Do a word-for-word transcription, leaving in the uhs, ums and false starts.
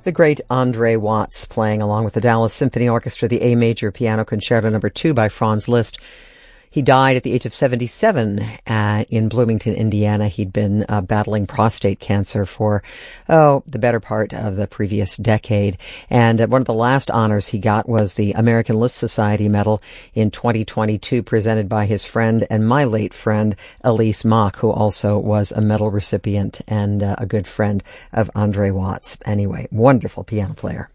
The great Andre Watts playing along with the Dallas Symphony Orchestra, the A Major Piano Concerto Number two by Franz Liszt. He died at the age of seventy-seven uh, in Bloomington, Indiana. He'd been uh, battling prostate cancer for, oh, the better part of the previous decade. And uh, one of the last honors he got was the American Liszt Society Medal in twenty twenty-two, presented by his friend and my late friend, Elise Mock, who also was a medal recipient and uh, a good friend of Andre Watts. Anyway, wonderful piano player.